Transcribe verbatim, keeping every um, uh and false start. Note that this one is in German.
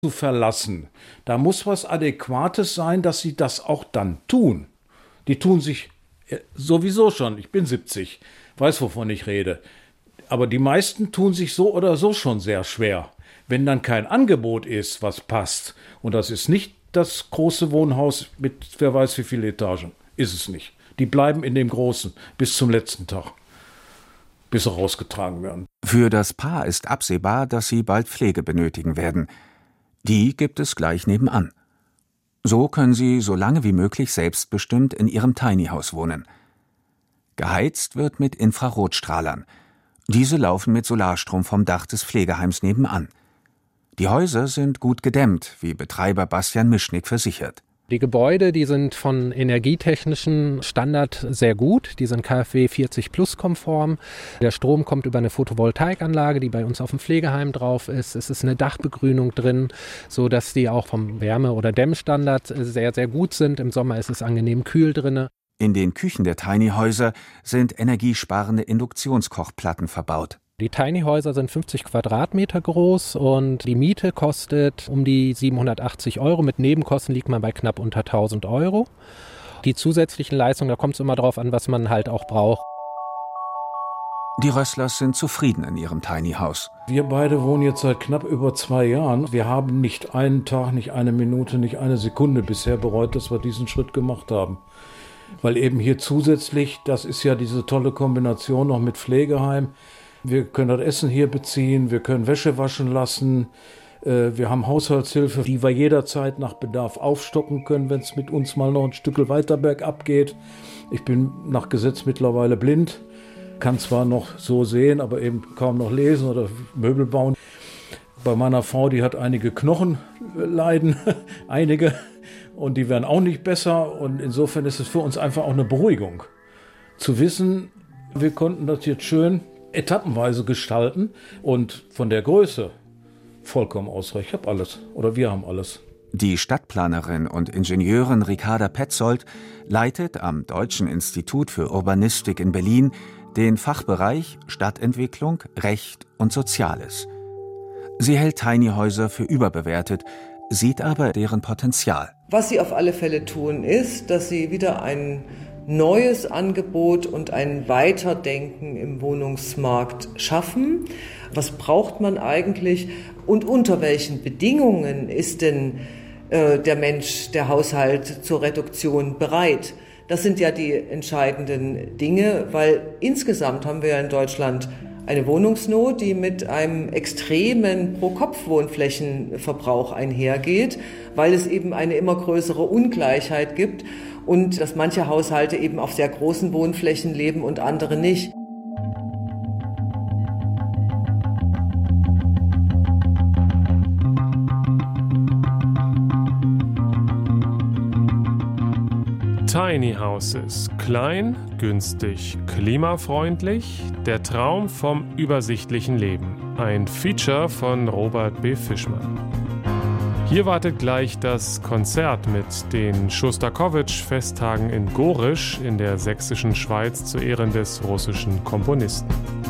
zu verlassen. Da muss was Adäquates sein, dass sie das auch dann tun. Die tun sich sowieso schon, ich bin siebzig, weiß, wovon ich rede. Aber die meisten tun sich so oder so schon sehr schwer. Wenn dann kein Angebot ist, was passt, und das ist nicht das große Wohnhaus mit wer weiß wie viele Etagen, ist es nicht. Die bleiben in dem Großen bis zum letzten Tag, bis sie rausgetragen werden. Für das Paar ist absehbar, dass sie bald Pflege benötigen werden. Die gibt es gleich nebenan. So können sie so lange wie möglich selbstbestimmt in ihrem Tiny House wohnen. Geheizt wird mit Infrarotstrahlern. Diese laufen mit Solarstrom vom Dach des Pflegeheims nebenan. Die Häuser sind gut gedämmt, wie Betreiber Bastian Mischnick versichert. Die Gebäude, die sind von energietechnischen Standard sehr gut. Die sind K f W vierzig plus konform. Der Strom kommt über eine Photovoltaikanlage, die bei uns auf dem Pflegeheim drauf ist. Es ist eine Dachbegrünung drin, sodass die auch vom Wärme- oder Dämmstandard sehr, sehr gut sind. Im Sommer ist es angenehm kühl drin. In den Küchen der Tiny-Häuser sind energiesparende Induktionskochplatten verbaut. Die Tiny-Häuser sind fünfzig Quadratmeter groß und die Miete kostet um die siebenhundertachtzig Euro. Mit Nebenkosten liegt man bei knapp unter tausend Euro. Die zusätzlichen Leistungen, da kommt es immer drauf an, was man halt auch braucht. Die Rösslers sind zufrieden in ihrem Tiny House. Wir beide wohnen jetzt seit knapp über zwei Jahren. Wir haben nicht einen Tag, nicht eine Minute, nicht eine Sekunde bisher bereut, dass wir diesen Schritt gemacht haben. Weil eben hier zusätzlich, das ist ja diese tolle Kombination noch mit Pflegeheim, wir können das Essen hier beziehen, wir können Wäsche waschen lassen, wir haben Haushaltshilfe, die wir jederzeit nach Bedarf aufstocken können, wenn es mit uns mal noch ein Stück weiter bergab geht. Ich bin nach Gesetz mittlerweile blind, kann zwar noch so sehen, aber eben kaum noch lesen oder Möbel bauen. Bei meiner Frau, die hat einige Knochenleiden, einige, und die werden auch nicht besser. Und insofern ist es für uns einfach auch eine Beruhigung, zu wissen, wir konnten das jetzt schön etappenweise gestalten und von der Größe vollkommen ausreichend. Ich habe alles oder wir haben alles. Die Stadtplanerin und Ingenieurin Ricarda Petzold leitet am Deutschen Institut für Urbanistik in Berlin den Fachbereich Stadtentwicklung, Recht und Soziales. Sie hält Tiny-Häuser für überbewertet, sieht aber deren Potenzial. Was sie auf alle Fälle tun, ist, dass sie wieder ein neues Angebot und ein Weiterdenken im Wohnungsmarkt schaffen. Was braucht man eigentlich und unter welchen Bedingungen ist denn äh, der Mensch, der Haushalt zur Reduktion bereit? Das sind ja die entscheidenden Dinge, weil insgesamt haben wir ja in Deutschland eine Wohnungsnot, die mit einem extremen Pro-Kopf-Wohnflächenverbrauch einhergeht, weil es eben eine immer größere Ungleichheit gibt und dass manche Haushalte eben auf sehr großen Wohnflächen leben und andere nicht. Tiny Houses. Klein, günstig, klimafreundlich. Der Traum vom übersichtlichen Leben. Ein Feature von Robert B. Fischmann. Hier wartet gleich das Konzert mit den Schostakowitsch-Festtagen in Gorisch in der sächsischen Schweiz zu Ehren des russischen Komponisten.